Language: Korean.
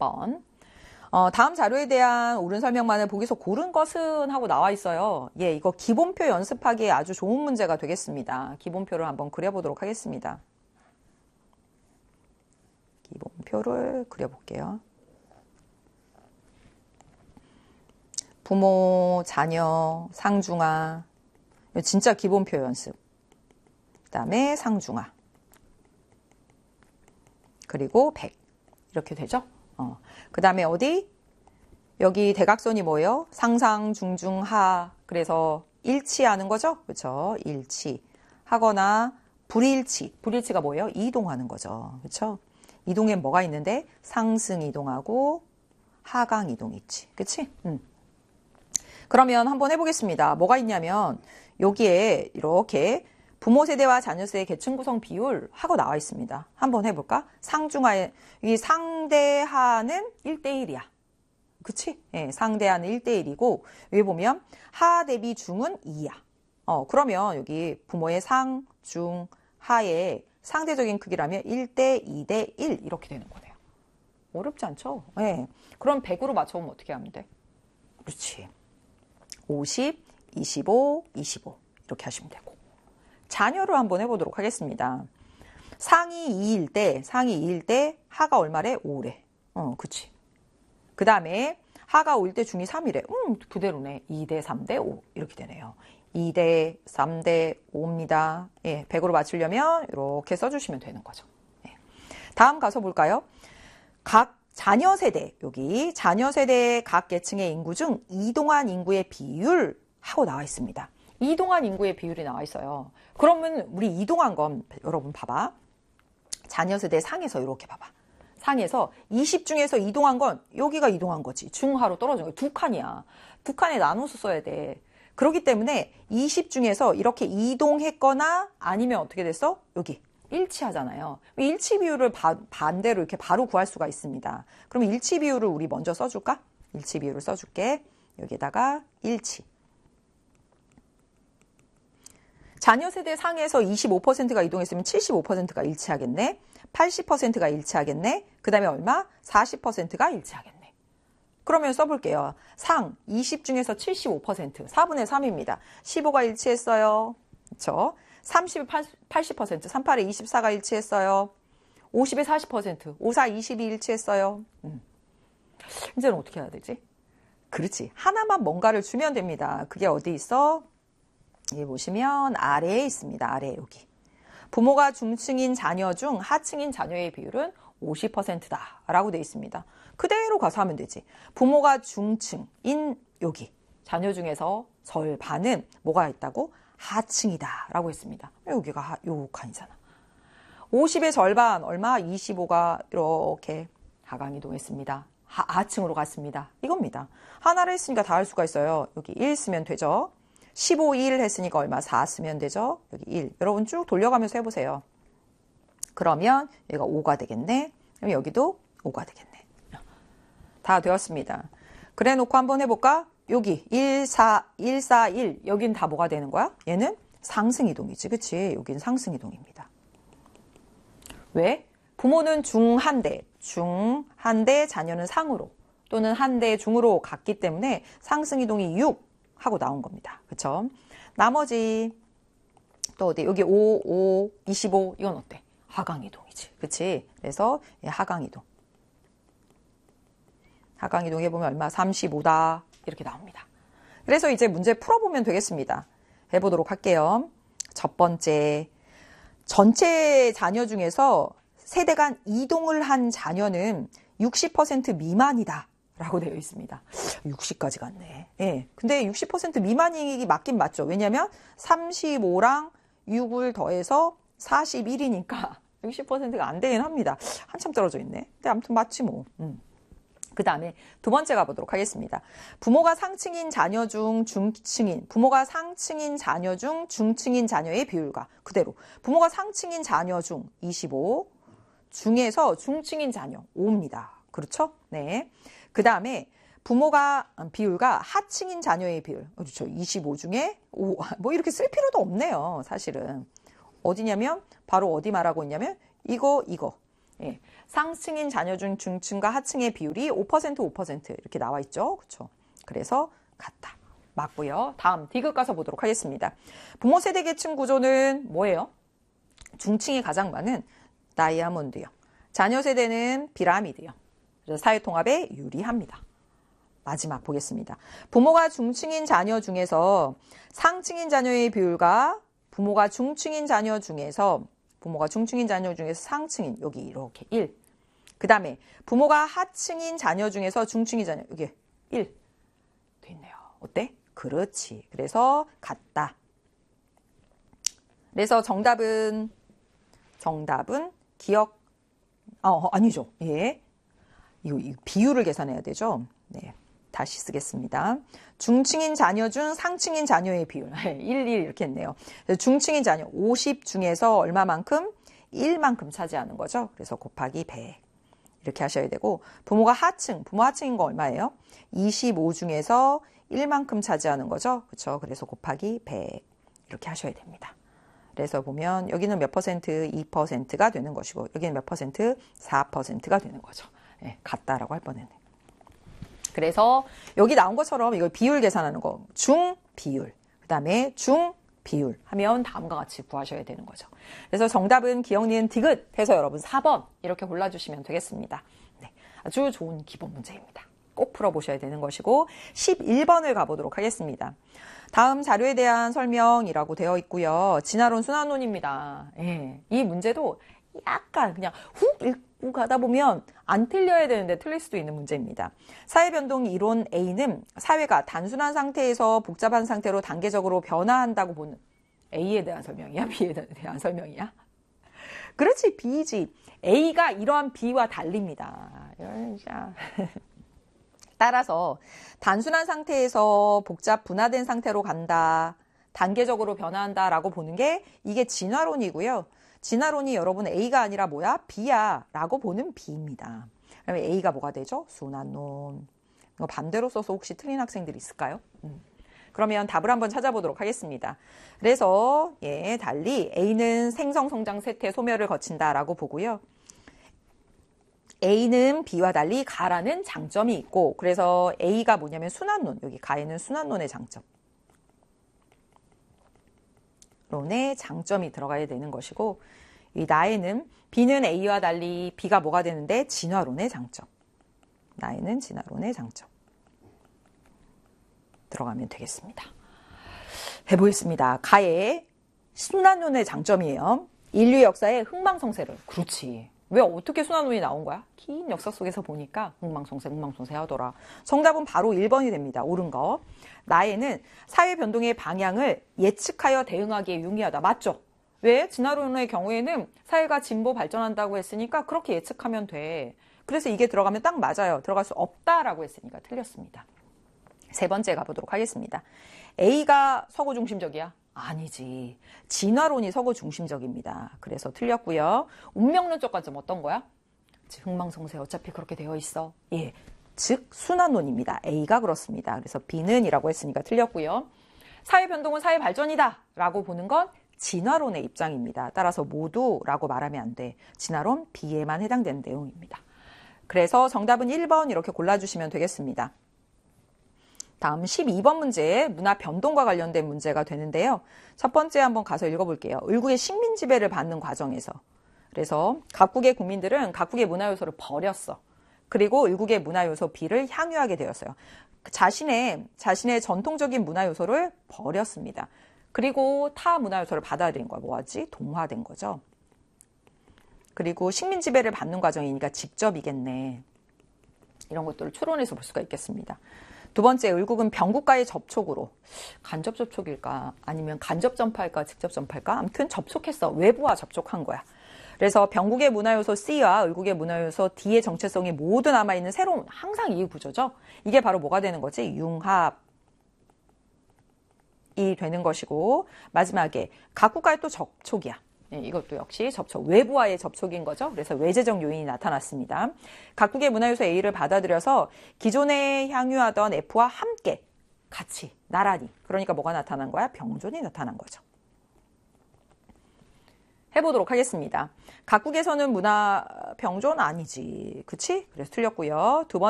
10번. 다음 자료에 대한 옳은 설명만을 보기서 고른 것은 하고 나와 있어요. 예, 이거 기본표 연습하기에 아주 좋은 문제가 되겠습니다. 기본표를 한번 그려보도록 하겠습니다. 기본표를 그려볼게요. 부모, 자녀, 상중하. 진짜 기본표 연습. 그 다음에 상중하. 그리고 100. 이렇게 되죠? 그 다음에 어디? 여기 대각선이 뭐예요? 상상, 중중, 하. 그래서 일치하는 거죠? 그렇죠? 일치. 하거나 불일치. 불일치가 뭐예요? 이동하는 거죠. 그렇죠? 이동엔 뭐가 있는데? 상승 이동하고 하강 이동이 있지. 그치? 그러면 한번 해보겠습니다. 뭐가 있냐면 여기에 이렇게 부모 세대와 자녀 세대 계층 구성 비율 하고 나와 있습니다. 한번 해볼까? 상중하에 이 상대하는 1대1이야. 그치? 예, 상대하는 1대1이고 여기 보면 하 대비 중은 2야. 그러면 여기 부모의 상, 중, 하의 상대적인 크기라면 1대 2대 1 이렇게 되는 거네요. 어렵지 않죠? 예. 그럼 100으로 맞춰보면 어떻게 하면 돼? 그렇지. 50, 25, 25 이렇게 하시면 되고. 자녀를 한번 해보도록 하겠습니다. 상이 2일 때 하가 얼마래? 5래. 그치. 그 다음에 하가 5일 때 중이 3이래. 그대로네. 2대 3대 5 이렇게 되네요. 2대 3대 5입니다. 예, 100으로 맞추려면 이렇게 써주시면 되는 거죠. 예. 다음 가서 볼까요? 각 자녀 세대, 여기 자녀 세대 각 계층의 인구 중 이동한 인구의 비율 하고 나와 있습니다. 이동한 인구의 비율이 나와 있어요. 그러면 우리 이동한 건 여러분 봐봐. 자녀 세대 상에서 이렇게 봐봐. 상에서 20 중에서 이동한 건 여기가 이동한 거지. 중하로 떨어진 거. 두 칸이야. 두 칸에 나눠서 써야 돼. 그렇기 때문에 20 중에서 이렇게 이동했거나 아니면 어떻게 됐어? 여기 일치하잖아요. 일치 비율을 반대로 이렇게 바로 구할 수가 있습니다. 그럼 일치 비율을 우리 먼저 써줄까? 일치 비율을 써줄게. 여기다가 일치. 자녀 세대 상에서 25%가 이동했으면 75%가 일치하겠네. 80%가 일치하겠네. 그 다음에 얼마? 40%가 일치하겠네. 그러면 써볼게요. 상 20 중에서 75%, 4분의 3입니다. 15가 일치했어요. 그렇죠? 30에 80%, 38에 24가 일치했어요. 50에 40%, 54, 20이 일치했어요. 이제는 어떻게 해야 되지? 그렇지. 하나만 뭔가를 주면 됩니다. 그게 어디 있어? 여기 보시면 아래에 있습니다. 아래에 여기. 부모가 중층인 자녀 중 하층인 자녀의 비율은 50%다 라고 되어 있습니다. 그대로 가서 하면 되지. 부모가 중층인 여기 자녀 중에서 절반은 뭐가 있다고? 하층이다 라고 했습니다. 여기가 요 칸이잖아. 50의 절반 얼마? 25가 이렇게 하강 이동했습니다. 하층으로 갔습니다. 이겁니다. 하나를 했으니까 다 할 수가 있어요. 여기 1 쓰면 되죠. 15, 1 했으니까 얼마? 4 쓰면 되죠. 여기 1. 여러분 쭉 돌려가면서 해보세요. 그러면 여기가 5가 되겠네. 그럼 여기도 5가 되겠네. 다 되었습니다. 그래 놓고 한번 해볼까? 여기 1, 4, 1, 4, 1. 여긴 다 뭐가 되는 거야? 얘는 상승이동이지. 그치? 여긴 상승이동입니다. 왜? 부모는 중한대, 자녀는 상으로 또는 한대 중으로 갔기 때문에 상승이동이 6 하고 나온 겁니다. 그쵸? 나머지 또 어디? 여기 5, 25 이건 어때? 하강이동이지. 그치? 그래서 하강이동. 하강이동 해보면 얼마? 35다. 이렇게 나옵니다. 그래서 이제 문제 풀어보면 되겠습니다. 해보도록 할게요. 첫 번째, 전체 자녀 중에서 세대 간 이동을 한 자녀는 60% 미만이다 라고 되어 있습니다. 60까지 갔네. 예. 근데 60% 미만이 맞긴 맞죠. 왜냐면 35랑 6을 더해서 41이니까 60%가 안 되긴 합니다. 한참 떨어져 있네. 근데 아무튼 맞지 뭐. 그 다음에 두 번째 가보도록 하겠습니다. 부모가 상층인 자녀 중 중층인, 부모가 상층인 자녀 중 중층인 자녀의 비율과 그대로 부모가 상층인 자녀 중 25, 중에서 중층인 자녀 5입니다. 그렇죠? 네. 그 다음에 부모가 비율과 하층인 자녀의 비율. 그렇죠. 25 중에 5. 뭐 이렇게 쓸 필요도 없네요. 사실은. 어디냐면 바로 어디 말하고 있냐면 이거. 예. 상층인 자녀 중 중층과 하층의 비율이 5%, 5% 이렇게 나와 있죠. 그렇죠? 그래서 같다. 맞고요. 다음 디귿 가서 보도록 하겠습니다. 부모 세대 계층 구조는 뭐예요? 중층이 가장 많은 다이아몬드요. 자녀 세대는 피라미드요. 그래서 사회 통합에 유리합니다. 마지막 보겠습니다. 부모가 중층인 자녀 중에서 상층인 자녀의 비율과 부모가 중층인 자녀 중에서 상층인 여기 이렇게 1. 그 다음에 부모가 하층인 자녀 중에서 중층인 자녀 여기 1 돼 있네요. 어때? 그렇지. 그래서 같다. 그래서 정답은 기억 아니죠. 예. 이거 비율을 계산해야 되죠. 네. 다시 쓰겠습니다. 중층인 자녀 중 상층인 자녀의 비율 1, 1 이렇게 했네요. 중층인 자녀 50 중에서 얼마만큼? 1만큼 차지하는 거죠. 그래서 곱하기 100 이렇게 하셔야 되고 부모 하층인 거 얼마예요? 25 중에서 1만큼 차지하는 거죠. 그렇죠? 그래서 곱하기 100 이렇게 하셔야 됩니다. 그래서 보면 여기는 몇 퍼센트? 2%가 되는 것이고 여기는 몇 퍼센트? 4%가 되는 거죠. 네, 같다라고 할 뻔했네. 그래서 여기 나온 것처럼 이걸 비율 계산하는 거 중비율 그 다음에 중비율 하면 다음과 같이 구하셔야 되는 거죠. 그래서 정답은 기억, 니은, 디귿 해서 여러분 4번 이렇게 골라주시면 되겠습니다. 네, 아주 좋은 기본 문제입니다. 꼭 풀어보셔야 되는 것이고 11번을 가보도록 하겠습니다. 다음 자료에 대한 설명이라고 되어 있고요. 진화론 순환론입니다. 예, 이 문제도 약간 그냥 훅 읽고 가다 보면 안 틀려야 되는데 틀릴 수도 있는 문제입니다. 사회변동 이론 A는 사회가 단순한 상태에서 복잡한 상태로 단계적으로 변화한다고 보는 A에 대한 설명이야? B에 대한 설명이야? 그렇지, B지. A가 이러한 B와 달립니다. 따라서 단순한 상태에서 분화된 상태로 간다. 단계적으로 변화한다 라고 보는 게 이게 진화론이고요. 진화론이 여러분 A가 아니라 뭐야? B야 라고 보는 B입니다. 그러면 A가 뭐가 되죠? 순환론. 이거 반대로 써서 혹시 틀린 학생들이 있을까요? 그러면 답을 한번 찾아보도록 하겠습니다. 그래서 달리 A는 생성, 성장, 쇠퇴, 소멸을 거친다라고 보고요. A는 B와 달리 가라는 장점이 있고 그래서 A가 뭐냐면 순환론. 여기 가에는 순환론의 장점. 론의 장점이 들어가야 되는 것이고 이 나에는 B는 A와 달리 B가 뭐가 되는데 진화론의 장점. 나에는 진화론의 장점. 들어가면 되겠습니다. 해보겠습니다. 가의 순환론의 장점이에요. 인류 역사의 흥망성쇠를. 그렇지. 왜 어떻게 순환론이 나온 거야? 긴 역사 속에서 보니까 흥망성쇠 하더라. 정답은 바로 1번이 됩니다. 옳은 거. 나에는 사회 변동의 방향을 예측하여 대응하기에 용이하다. 맞죠? 왜? 진화론의 경우에는 사회가 진보 발전한다고 했으니까 그렇게 예측하면 돼. 그래서 이게 들어가면 딱 맞아요. 들어갈 수 없다라고 했으니까 틀렸습니다. 세 번째 가보도록 하겠습니다. A가 서구 중심적이야? 아니지. 진화론이 서구 중심적입니다. 그래서 틀렸고요. 운명론적 관점 어떤 거야? 흥망성쇠 어차피 그렇게 되어 있어. 예, 즉 순환론입니다. A가 그렇습니다. 그래서 B는 이라고 했으니까 틀렸고요. 사회 변동은 사회 발전이다 라고 보는 건 진화론의 입장입니다. 따라서 모두라고 말하면 안 돼. 진화론 B에만 해당되는 내용입니다. 그래서 정답은 1번 이렇게 골라주시면 되겠습니다. 다음 12번 문제, 문화 변동과 관련된 문제가 되는데요. 첫 번째 한번 가서 읽어볼게요. 을국의 식민 지배를 받는 과정에서. 그래서 각국의 국민들은 각국의 문화 요소를 버렸어. 그리고 을국의 문화 요소 B를 향유하게 되었어요. 자신의 전통적인 문화 요소를 버렸습니다. 그리고 타 문화 요소를 받아들인 거야. 뭐하지? 동화된 거죠. 그리고 식민 지배를 받는 과정이니까 직접이겠네. 이런 것들을 추론해서 볼 수가 있겠습니다. 두 번째, 을국은 병국과의 접촉으로 간접 접촉일까 아니면 간접 전파일까 직접 전파일까 아무튼 접촉했어. 외부와 접촉한 거야. 그래서 병국의 문화요소 C와 을국의 문화요소 D의 정체성이 모두 남아있는 새로운 항상 이 구조죠. 이게 바로 뭐가 되는 거지? 융합이 되는 것이고 마지막에 각국과의 또 접촉이야. 네, 이것도 역시 접촉, 외부와의 접촉인 거죠. 그래서 외재적 요인이 나타났습니다. 각국의 문화요소 A를 받아들여서 기존에 향유하던 F와 함께 같이 나란히 그러니까 뭐가 나타난 거야? 병존이 나타난 거죠. 해보도록 하겠습니다. 각국에서는 문화병조는 아니지. 그치? 그래서 틀렸고요. 두 번째